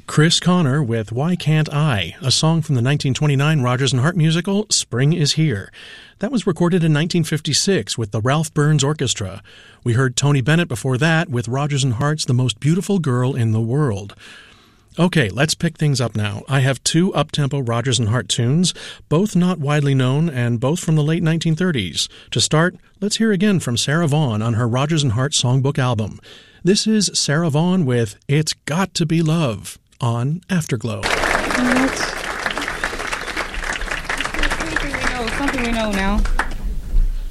Chris Connor with Why Can't I, a song from the 1929 Rodgers and Hart musical Spring is Here. That was recorded in 1956 with the Ralph Burns Orchestra. We heard Tony Bennett before that with Rodgers and Hart's The Most Beautiful Girl in the World. Okay, let's pick things up now. I have two up-tempo Rodgers and Hart tunes, both not widely known and both from the late 1930s. To start, let's hear again from Sarah Vaughan on her Rodgers and Hart Songbook album. This is Sarah Vaughan with It's Got to Be Love on Afterglow. Something we know now.